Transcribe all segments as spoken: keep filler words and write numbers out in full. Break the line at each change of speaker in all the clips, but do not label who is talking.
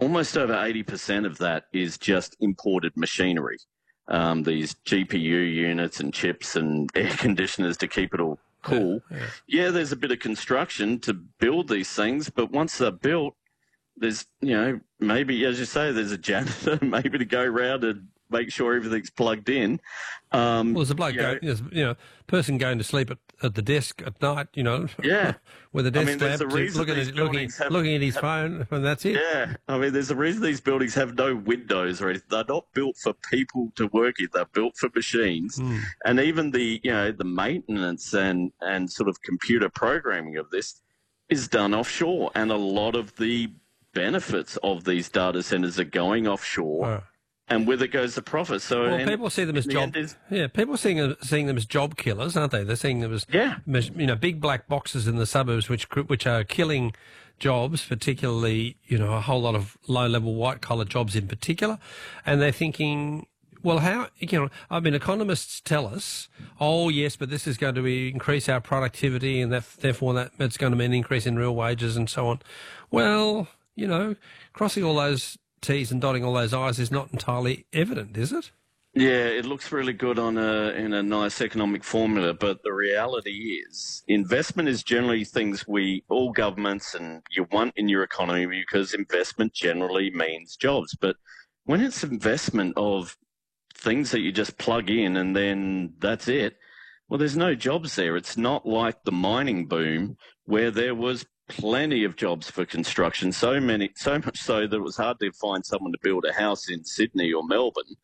almost over eighty percent of that is just imported machinery. Um, these G P U units and chips and air conditioners to keep it all cool.
Yeah, yeah.
Yeah, there's a bit of construction to build these things, but once they're built, there's, you know, maybe, as you say, there's a janitor maybe to go around and make sure everything's plugged in. Um,
Well, there's a bloke,
you
go,
know,
there's, you know, person going to sleep at, at the desk at night, you know,
Yeah.
with a
I
desk
mean, there's
lamp,
a reason
looking
these
at, looking,
buildings have-
looking at his
have-
phone, and that's it.
Yeah, I mean, there's a reason these buildings have no windows or anything. They're not built for people to work in. They're built for machines.
Mm.
And even the, you know, the maintenance and, and sort of computer programming of this is done offshore. And a lot of the benefits of these data centers are going offshore.
Oh.
And with it goes the profit. So
Well,
and
people see them as
in the
job,
end is-
yeah. People seeing them, seeing them as job killers, aren't they? They're seeing them as,
Yeah.
mis- you know, big black boxes in the suburbs, which cr- which are killing jobs, particularly, you know, a whole lot of low level white collar jobs in particular, and they're thinking, well, how, you know, I mean, economists tell us, oh yes, but this is going to be, increase our productivity, and that therefore that that's going to mean an increase in real wages and so on. Well, you know, crossing all those T's and dotting all those I's is not entirely evident, is it?
Yeah, it looks really good on a in a nice economic formula, but the reality is investment is generally things we, all governments and you want in your economy, because investment generally means jobs. But when it's investment of things that you just plug in and then that's it, well, there's no jobs there. It's not like the mining boom where there was plenty of jobs for construction, so many, so much so that it was hard to find someone to build a house in Sydney or Melbourne.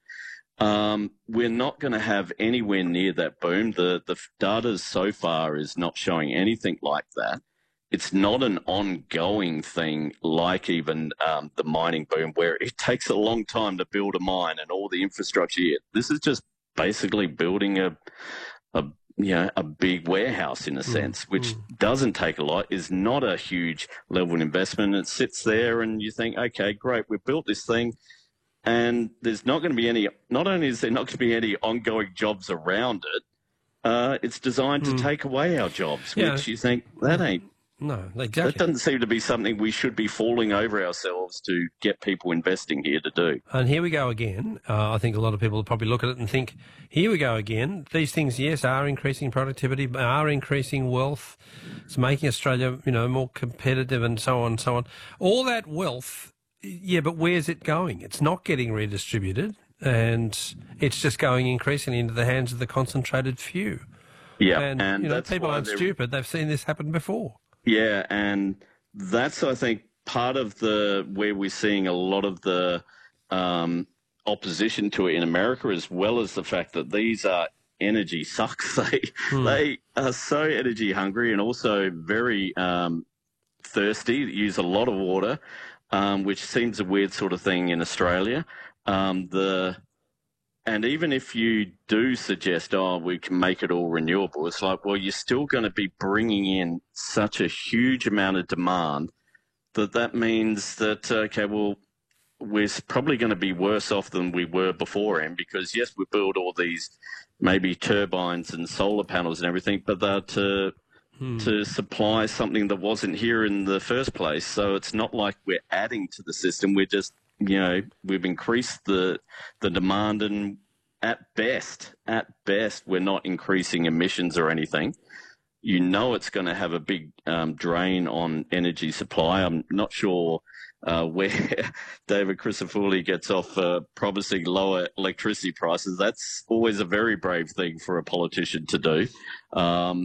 Um, we're not going to have anywhere near that boom. The the data so far is not showing anything like that. It's not an ongoing thing like even um, the mining boom, where it takes a long time to build a mine and all the infrastructure. This is just basically building a a you know a big warehouse in a sense,
mm,
which
mm.
doesn't take a lot, is not a huge level of investment. It sits there and you think, okay, great, we've built this thing. And there's not going to be any, not only is there not going to be any ongoing jobs around it, uh, it's designed to
Mm.
take away our jobs,
Yeah.
which you think, that ain't,
No,
that
exactly.
doesn't seem to be something we should be falling over ourselves to get people investing here to do.
And here we go again. Uh, I think a lot of people will probably look at it and think, here we go again. These things, yes, are increasing productivity, are increasing wealth. It's making Australia, you know, more competitive and so on and so on. All that wealth, yeah, but where's it going? It's not getting redistributed, and it's just going increasingly into the hands of the concentrated few.
Yeah,
And,
and
you know,
that's
people
why
aren't
they're-
stupid. They've seen this happen before.
Yeah, and that's, I think, part of the where we're seeing a lot of the um, opposition to it in America, as well as the fact that these are energy sucks. They
Hmm.
they are so energy hungry and also very um, thirsty. Use a lot of water, um, which seems a weird sort of thing in Australia. Um, the And even if you do suggest, oh, we can make it all renewable, it's like, well, you're still going to be bringing in such a huge amount of demand that that means that, okay, well, we're probably going to be worse off than we were beforehand, because, yes, we build all these maybe turbines and solar panels and everything, but they're to,
Hmm.
to supply something that wasn't here in the first place. So it's not like we're adding to the system. We're just, you know, we've increased the the demand, and at best, at best, we're not increasing emissions or anything. You know, it's going to have a big um, drain on energy supply. I'm not sure uh, where David Crisafulli gets off uh, promising lower electricity prices. That's always a very brave thing for a politician to do. Um,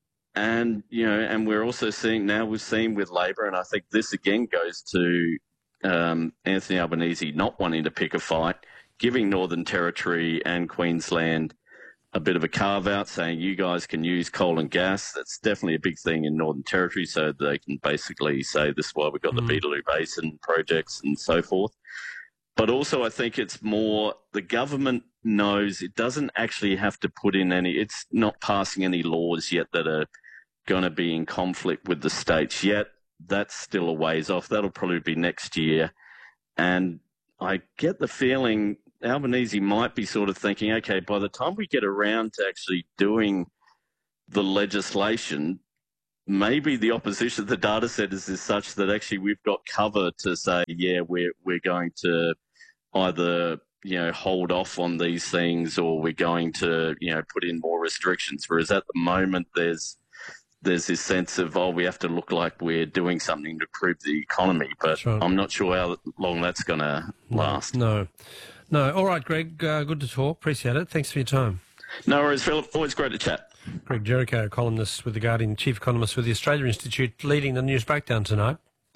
and, you know, and we're also seeing now, we've seen with Labor, and I think this again goes to um, Anthony Albanese not wanting to pick a fight, giving Northern Territory and Queensland a bit of a carve-out, saying you guys can use coal and gas. That's definitely a big thing in Northern Territory, so they can basically say this is why we've got
Mm.
the Beetaloo Basin projects and so forth. But also I think it's more the government knows it doesn't actually have to put in any – it's not passing any laws yet that are going to be in conflict with the states yet. That's still a ways off. That'll probably be next year. And I get the feeling Albanese might be sort of thinking, okay, by the time we get around to actually doing the legislation, maybe the opposition, the data centers, is such that actually we've got cover to say, yeah, we're we're going to either you know hold off on these things, or we're going to you know put in more restrictions. Whereas at the moment, there's there's this sense of, oh, we have to look like we're doing something to improve the economy, but
right.
I'm not sure how long that's going to last.
No, no. All right, Greg, uh, good to talk. Appreciate it. Thanks for your time.
No worries, Philip. Always great to chat.
Greg Jericho, columnist with The Guardian, chief economist with the Australia Institute, leading the news breakdown tonight.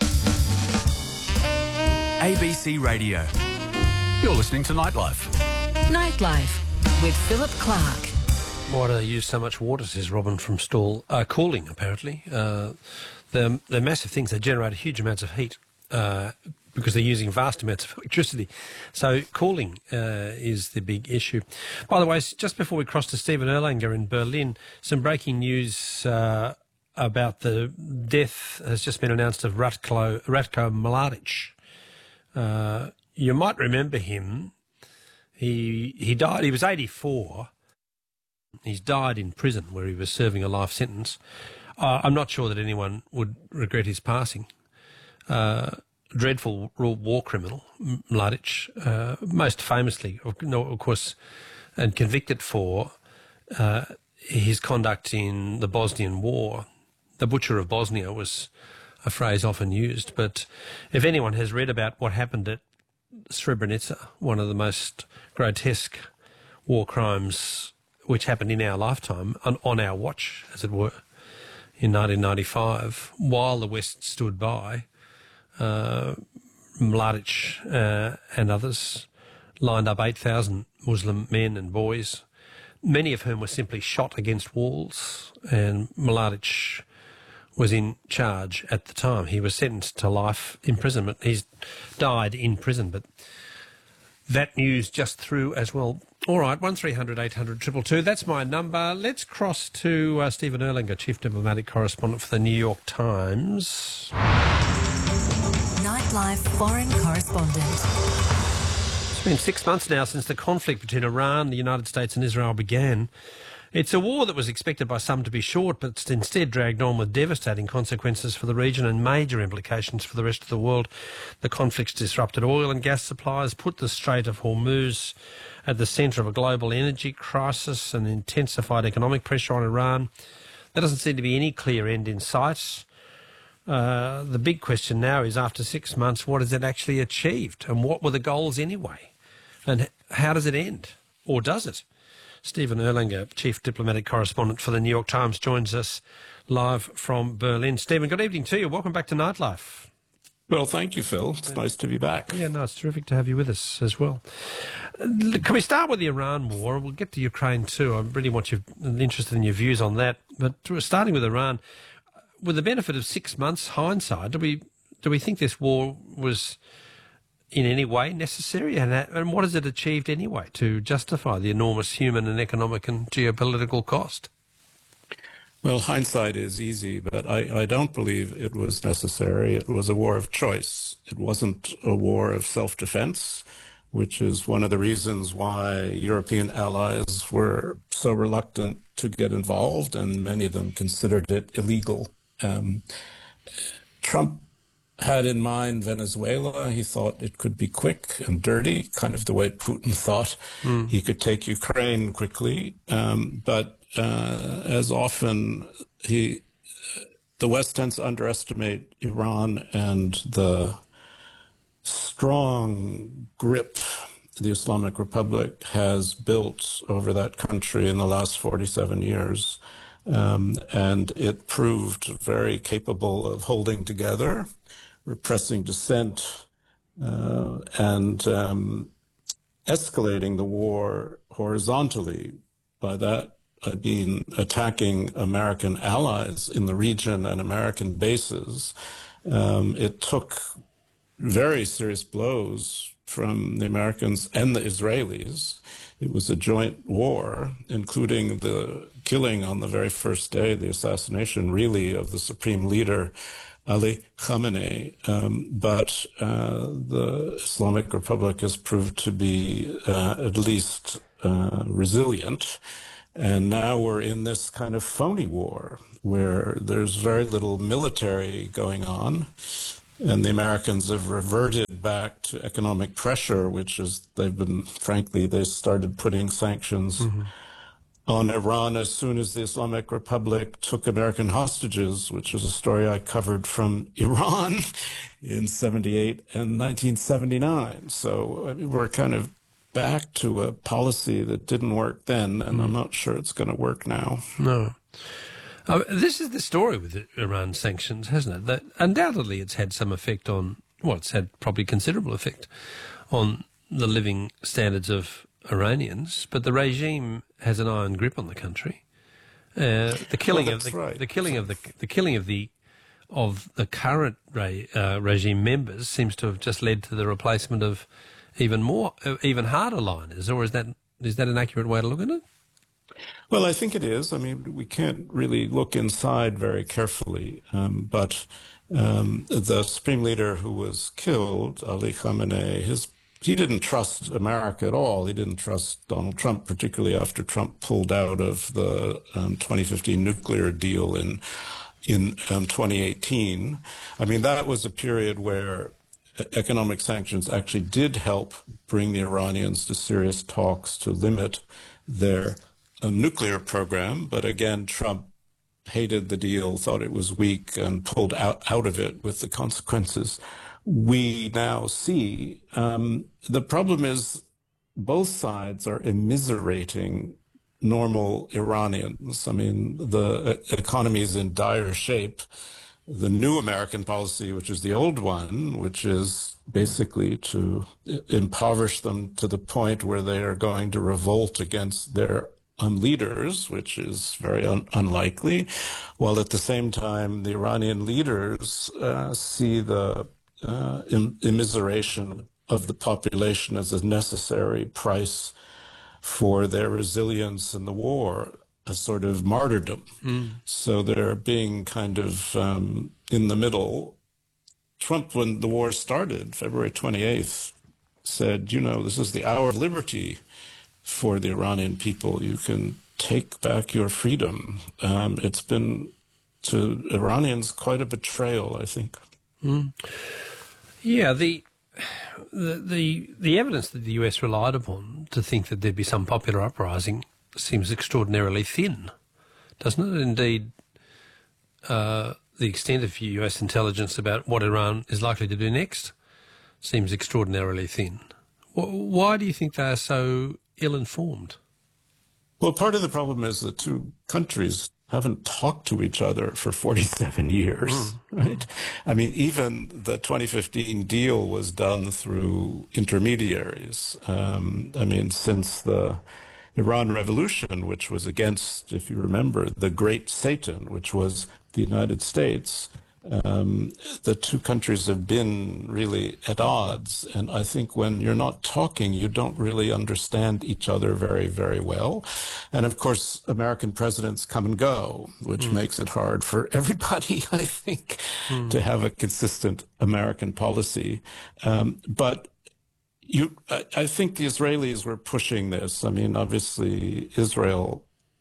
A B C Radio. You're listening to Nightlife.
Nightlife with Philip Clark.
Why do they use so much water, says Robin from Stall? Uh, cooling, apparently. Uh, they're, they're massive things. They generate huge amounts of heat uh, because they're using vast amounts of electricity. So cooling uh, is the big issue. By the way, just before we cross to Stephen Erlanger in Berlin, some breaking news uh, about the death has just been announced of Ratko, Ratko Mladic. Uh, you might remember him. He he died. He was eighty-four. He's died in prison where he was serving a life sentence. Uh, I'm not sure that anyone would regret his passing. Uh, dreadful war criminal, Mladic, uh, most famously, of, of course, and convicted for uh, his conduct in the Bosnian War. The butcher of Bosnia was a phrase often used, but if anyone has read about what happened at Srebrenica, one of the most grotesque war crimes which happened in our lifetime, on, on our watch, as it were, in nineteen ninety-five, while the West stood by, uh, Mladic uh, and others lined up eight thousand Muslim men and boys, many of whom were simply shot against walls, and Mladic was in charge at the time. He was sentenced to life imprisonment. He's died in prison, but that news just through as well. All right, one three hundred eight hundred two two two. That's my number. Let's cross to uh, Stephen Erlanger, Chief Diplomatic Correspondent for the New York Times.
Nightlife Foreign Correspondent.
It's been six months now since the conflict between Iran, the United States and Israel began. It's a war that was expected by some to be short, but it's instead dragged on with devastating consequences for the region and major implications for the rest of the world. The conflict's disrupted oil and gas supplies, put the Strait of Hormuz at the centre of a global energy crisis, and intensified economic pressure on Iran. There doesn't seem to be any clear end in sight. Uh, the big question now is, after six months, what has it actually achieved? And what were the goals anyway? And how does it end? Or does it? Stephen Erlanger, Chief Diplomatic Correspondent for the New York Times, joins us live from Berlin. Stephen, good evening to you. Welcome back to Nightlife.
Well, thank you, Phil. It's nice to be back.
Yeah, no, it's terrific to have you with us as well. Can we start with the Iran war? We'll get to Ukraine too. I really want you interested in your views on that. But starting with Iran, with the benefit of six months hindsight, do we do we think this war was in any way necessary, and, and what has it achieved anyway to justify the enormous human and economic and geopolitical cost?
Well, hindsight is easy, but I, I don't believe it was necessary. It was a war of choice. It wasn't a war of self-defense, which is one of the reasons why European allies were so reluctant to get involved, and many of them considered it illegal. Um, Trump had in mind Venezuela. He thought it could be quick and dirty, kind of the way Putin thought mm. he could take Ukraine quickly. Um, but uh, as often, he, the West tends to underestimate Iran and the strong grip the Islamic Republic has built over that country in the last forty-seven years. Um, and it proved very capable of holding together, repressing dissent, uh, and um, escalating the war horizontally. By that, I mean attacking American allies in the region and American bases. Um, it took very serious blows from the Americans and the Israelis. It was a joint war, including the killing on the very first day, the assassination, really, of the supreme leader, Ali Khamenei. Um, but uh, the Islamic Republic has proved to be uh, at least uh, resilient. And now we're in this kind of phony war where there's very little military going on, and the Americans have reverted back to economic pressure, which is, they've been, frankly, they started putting sanctions mm-hmm. on Iran as soon as the Islamic Republic took American hostages, which is a story I covered from Iran in seventy-eight and nineteen seventy-nine. So I mean, we're kind of back to a policy that didn't work then, and mm. I'm not sure it's going to work now.
No. Uh, this is the story with the Iran sanctions, hasn't it? That undoubtedly it's had some effect on, well, it's had probably considerable effect on the living standards of Iranians, but the regime has an iron grip on the country. Uh, the killing
well,
of the,
right.
the killing of the the killing of the of the current re, uh, regime members seems to have just led to the replacement of even more, uh, even harder liners. Or is that is that an accurate way to look at it?
Well, I think it is. I mean, we can't really look inside very carefully, um, but um, the supreme leader who was killed, Ali Khamenei, his he didn't trust America at all. He didn't trust Donald Trump, particularly after Trump pulled out of the um, twenty fifteen nuclear deal in in um, twenty eighteen. I mean, that was a period where economic sanctions actually did help bring the Iranians to serious talks to limit their uh, nuclear program. But again, Trump hated the deal, thought it was weak, and pulled out, out of it with the consequences we now see. Um, the problem is both sides are immiserating normal Iranians. I mean, the economy is in dire shape. The new American policy, which is the old one, which is basically to impoverish them to the point where they are going to revolt against their um, leaders, which is very un- unlikely, while at the same time the Iranian leaders uh, see the uh, im- immiseration of the population as a necessary price for their resilience in the war, a sort of martyrdom. Mm. So they're being kind of um, in the middle. Trump, when the war started, February twenty-eighth, said, you know, this is the hour of liberty for the Iranian people. You can take back your freedom. Um, it's been, to Iranians, quite a betrayal, I think.
Mm. Yeah, the... The, the the evidence that the U S relied upon to think that there'd be some popular uprising seems extraordinarily thin, doesn't it? Indeed, uh, the extent of U S intelligence about what Iran is likely to do next seems extraordinarily thin. Why do you think they are so ill-informed?
Well, part of the problem is the two countries haven't talked to each other for forty-seven years, mm. right? I mean, even the twenty fifteen deal was done through intermediaries. Um, I mean, since the Iran Revolution, which was against, if you remember, the Great Satan, which was the United States, um, the two countries have been really at odds. And I think when you're not talking, you don't really understand each other very, very well. And of course, American presidents come and go, which mm. makes it hard for everybody, I think, mm. to have a consistent American policy. Um, but you, I, I think the Israelis were pushing this. I mean, obviously, Israel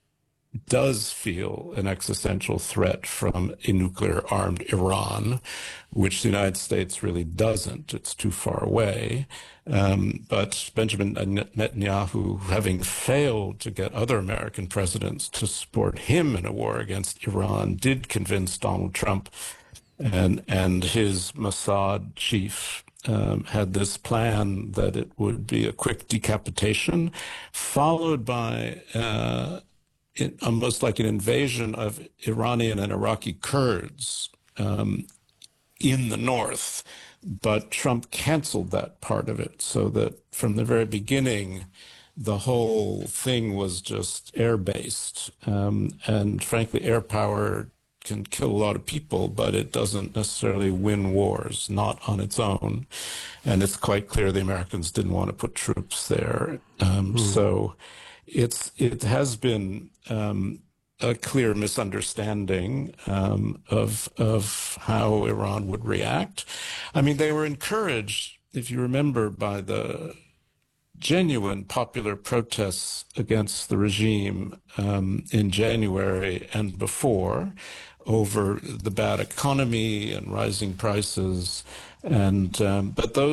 does feel an existential threat from a nuclear-armed Iran, which the United States really doesn't. It's too far away. Um, but Benjamin Netanyahu, having failed to get other American presidents to support him in a war against Iran, did convince Donald Trump, and, and his Mossad chief Um, had this plan that it would be a quick decapitation, followed by uh, it, almost like an invasion of Iranian and Iraqi Kurds um, in the north. But Trump canceled that part of it, so that from the very beginning, the whole thing was just air-based. Um, and frankly, air power can kill a lot of people, but it doesn't necessarily win wars, not on its own. And it's quite clear the Americans didn't want to put troops there. Um, mm. So it's it has been um, a clear misunderstanding um, of of how Iran would react. I mean, they were encouraged, if you remember, by the genuine popular protests against the regime um, in January and before over the bad economy and rising prices. And um, but those